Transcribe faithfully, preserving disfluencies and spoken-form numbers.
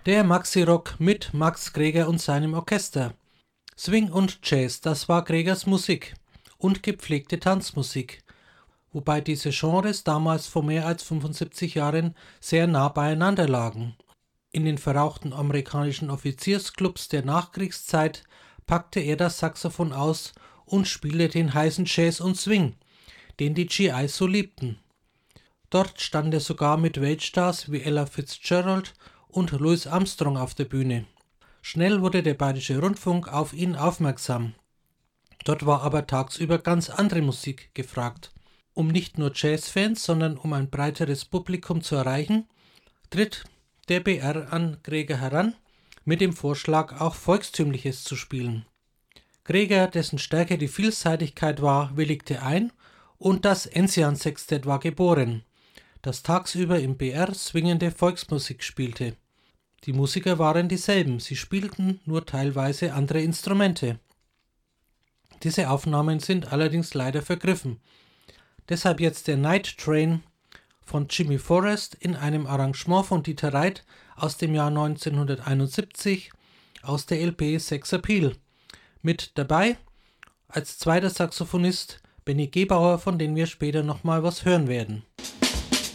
Der Maxi-Rock mit Max Greger und seinem Orchester. Swing und Jazz, das war Gregers Musik und gepflegte Tanzmusik, wobei diese Genres damals vor mehr als fünfundsiebzig Jahren sehr nah beieinander lagen. In den verrauchten amerikanischen Offiziersclubs der Nachkriegszeit packte er das Saxophon aus und spielte den heißen Jazz und Swing, den die G Is so liebten. Dort stand er sogar mit Weltstars wie Ella Fitzgerald und Louis Armstrong auf der Bühne. Schnell wurde der Bayerische Rundfunk auf ihn aufmerksam. Dort war aber tagsüber ganz andere Musik gefragt. Um nicht nur Jazzfans, sondern um ein breiteres Publikum zu erreichen, tritt der B R an Greger heran, mit dem Vorschlag, auch Volkstümliches zu spielen. Greger, dessen Stärke die Vielseitigkeit war, willigte ein und das Enzian-Sextett war geboren, das tagsüber im B R swingende Volksmusik spielte. Die Musiker waren dieselben, sie spielten nur teilweise andere Instrumente. Diese Aufnahmen sind allerdings leider vergriffen. Deshalb jetzt der Night Train von Jimmy Forrest in einem Arrangement von Dieter Reit aus dem Jahr neunzehnhunderteinundsiebzig aus der L P Sex Appeal. Mit dabei als zweiter Saxophonist Benny Gebauer, von dem wir später nochmal was hören werden.